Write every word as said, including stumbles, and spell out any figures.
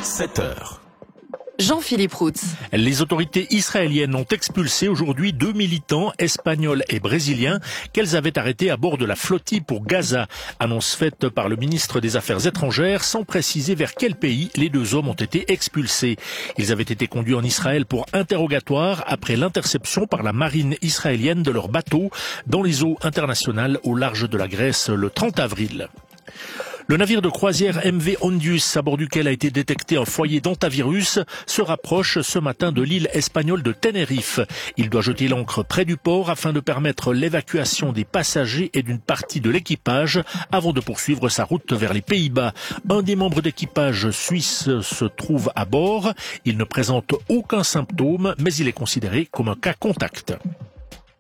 sept heures. Jean-Philippe Routz. Les autorités israéliennes ont expulsé aujourd'hui deux militants espagnols et brésiliens qu'elles avaient arrêtés à bord de la flottille pour Gaza. Annonce faite par le ministre des Affaires étrangères sans préciser vers quel pays les deux hommes ont été expulsés. Ils avaient été conduits en Israël pour interrogatoire après l'interception par la marine israélienne de leur bateau dans les eaux internationales au large de la Grèce le trente avril. Le navire de croisière M V Ondius, à bord duquel a été détecté un foyer d'hantavirus, se rapproche ce matin de l'île espagnole de Tenerife. Il doit jeter l'ancre près du port afin de permettre l'évacuation des passagers et d'une partie de l'équipage avant de poursuivre sa route vers les Pays-Bas. Un des membres d'équipage suisse se trouve à bord. Il ne présente aucun symptôme, mais il est considéré comme un cas contact.